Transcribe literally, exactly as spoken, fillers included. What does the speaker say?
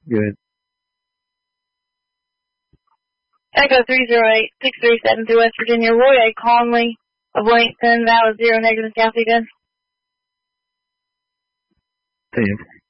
Good. Echo three zero eight six three seven through West Virginia. Roy A. Conley of Langston, valid zero negative, copy good. Ten.